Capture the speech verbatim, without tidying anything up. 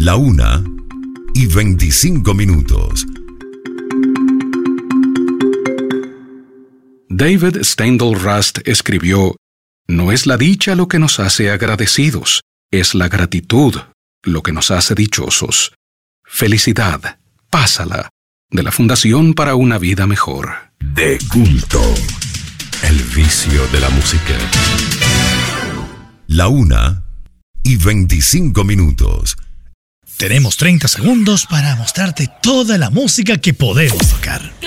La una y veinticinco minutos. David Steindl Rast escribió: «No es la dicha lo que nos hace agradecidos, es la gratitud lo que nos hace dichosos». Felicidad, pásala, de la Fundación para una Vida Mejor. De culto, el vicio de la música. La una y veinticinco minutos. Tenemos treinta segundos para mostrarte toda la música que podemos tocar.